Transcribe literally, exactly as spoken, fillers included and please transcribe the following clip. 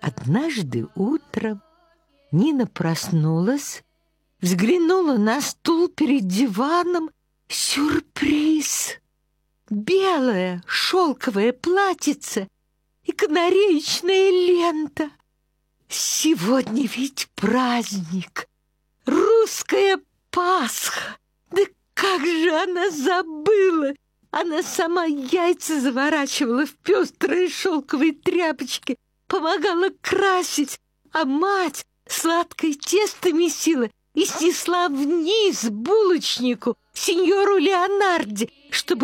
Однажды утром Нина проснулась, взглянула на стул перед диваном. Сюрприз! Белое шелковое платьице и канареечная лента. Сегодня ведь праздник, русская Пасха. Да как же она забыла! Она сама яйца заворачивала в пестрые шелковые тряпочки, помогала красить, а мать сладкое тесто месила и снесла вниз булочнику, сеньору Леонарди, чтобы